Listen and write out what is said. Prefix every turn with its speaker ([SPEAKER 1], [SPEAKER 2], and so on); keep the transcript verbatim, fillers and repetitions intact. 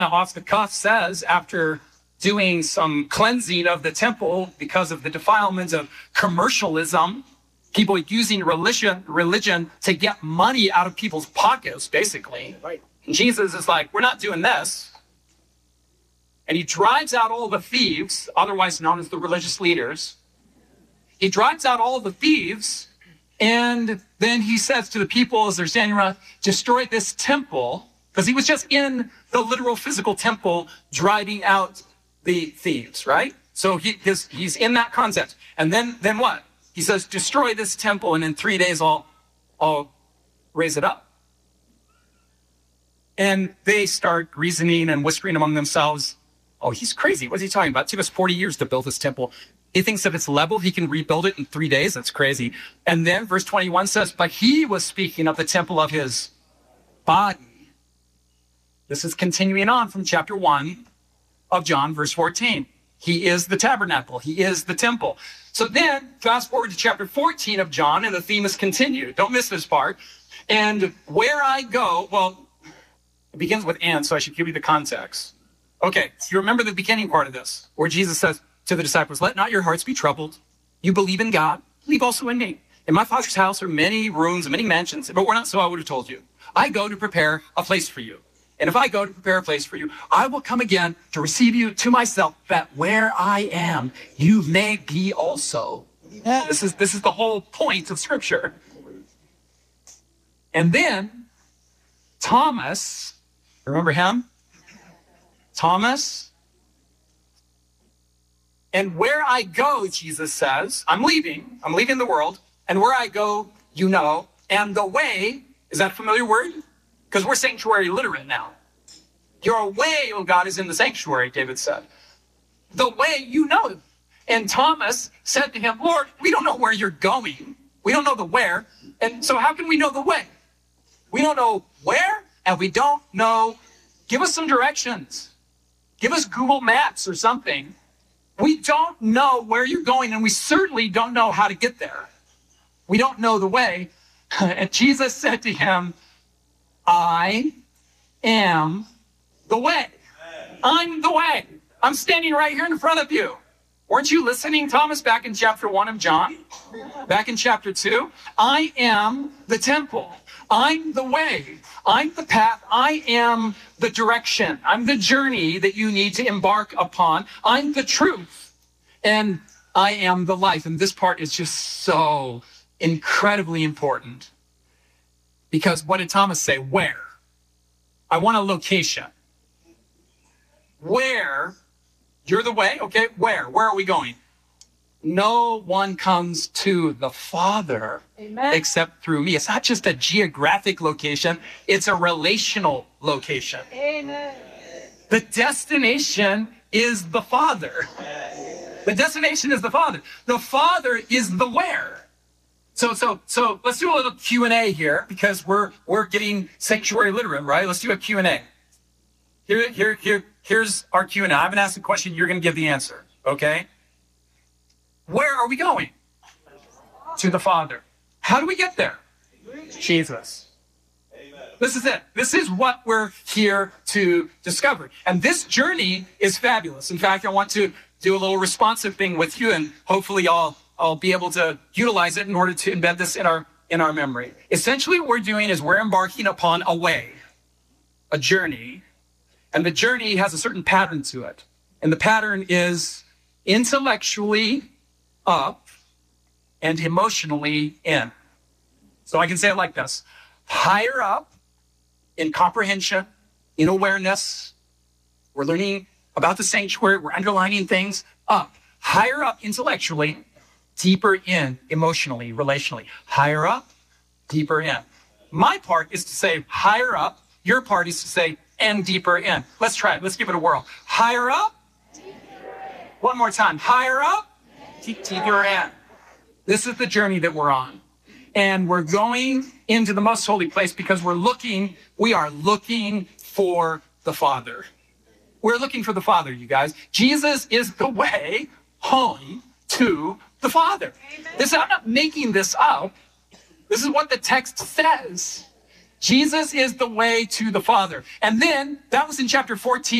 [SPEAKER 1] off the cuff says, after doing some cleansing of the temple because of the defilements of commercialism, people using religion, religion to get money out of people's pockets, basically.
[SPEAKER 2] Right.
[SPEAKER 1] And Jesus is like, we're not doing this. And he drives out all the thieves, otherwise known as the religious leaders. He drives out all the thieves, and then he says to the people as they're standing around, destroy this temple, because he was just in the literal physical temple driving out the thieves, right? So he, his, he's in that concept. And then, then what? He says, destroy this temple, and in three days I'll, I'll raise it up. And they start reasoning and whispering among themselves, oh, he's crazy. What's he talking about? It took us forty years to build this temple. He thinks if it's level, he can rebuild it in three days. That's crazy. And then verse twenty-one says, but he was speaking of the temple of his body. This is continuing on from chapter one of John, verse fourteen. He is the tabernacle. He is the temple. So then, fast forward to chapter fourteen of John, and the theme is continued. Don't miss this part. And where I go, well, it begins with and, so I should give you the context. Okay, you remember the beginning part of this, where Jesus says to the disciples, let not your hearts be troubled. You believe in God, believe also in me. In my Father's house are many rooms, many mansions, but we're not so I would have told you. I go to prepare a place for you. And if I go to prepare a place for you, I will come again to receive you to myself, that where I am, you may be also. Yeah. This is, this is the whole point of Scripture. And then Thomas, remember him? Thomas. And where I go, Jesus says, I'm leaving. I'm leaving the world. And where I go, you know. And the way, is that a familiar word? Because we're sanctuary literate now. Your way, oh God, is in the sanctuary, David said. The way, you know. And Thomas said to him, Lord, we don't know where you're going. We don't know the where. And so how can we know the way? We don't know where, and we don't know. Give us some directions. Give us Google Maps or something. We don't know where you're going, and we certainly don't know how to get there. We don't know the way. And Jesus said to him, I am the way. I'm the way. I'm standing right here in front of you. Weren't you listening, Thomas, back in chapter one of John? Back in chapter two? I am the temple. I'm the way. I'm the path. I am the direction. I'm the journey that you need to embark upon. I'm the truth. And I am the life. And this part is just so incredibly important. Because what did Thomas say? Where? I want a location. Where? You're the way? Okay, where? Where are we going? No one comes to the Father Amen. Except through me. It's not just a geographic location. It's a relational location.
[SPEAKER 2] Amen.
[SPEAKER 1] The destination is the Father. The destination is the Father. The Father is the where. So, so, so let's do a little Q and A here because we're, we're getting sanctuary literate, right? Let's do a Q and A. Here, here, here, here's our Q and A. I haven't asked a question. You're going to give the answer. Okay. Where are we going? To the Father. How do we get there? Jesus. Amen. This is it. This is what we're here to discover. And this journey is fabulous. In fact, I want to do a little responsive thing with you, and hopefully I'll, I'll be able to utilize it in order to embed this in our, in our memory. Essentially what we're doing is we're embarking upon a way, a journey, and the journey has a certain pattern to it. And the pattern is intellectually up and emotionally in. So I can say it like this. Higher up in comprehension, in awareness. We're learning about the sanctuary. We're underlining things up. Higher up intellectually, deeper in emotionally, relationally. Higher up, deeper in. My part is to say higher up. Your part is to say and deeper in. Let's try it. Let's give it a whirl. Higher up. One more time. Higher up. Deeper in. This is the journey that we're on. And we're going into the most holy place because we're looking, we are looking for the Father. We're looking for the Father, you guys. Jesus is the way home to the Father. Amen. This, I'm not making this up. This is what the text says. Jesus is the way to the Father. And then that was in chapter fourteen.